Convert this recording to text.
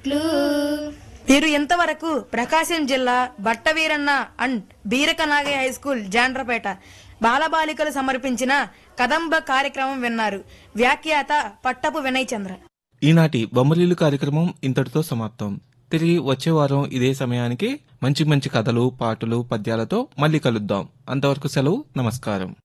చెట్లు. మీరు ఇంతవరకు ప్రకాశం జిల్లా బట్టవీరన్న and Beeraka Nagaiah high school Jandrapeta బాలబాలికలు సమర్పించిన కదంబ కార్యక్రమం విన్నారు. వ్యాఖ్యాత పట్టపు వినయ్ చంద్ర. ఈనాటి బొమ్మరిల్లు కార్యక్రమం ఇంతటితో సమాప్తం. తిరిగి వచ్చే వారం ఇదే సమయానికి మంచి మంచి కథలు, పాటలు, పద్యాలతో మళ్ళీ కలుద్దాం. అంతవరకు సెలవు. నమస్కారం.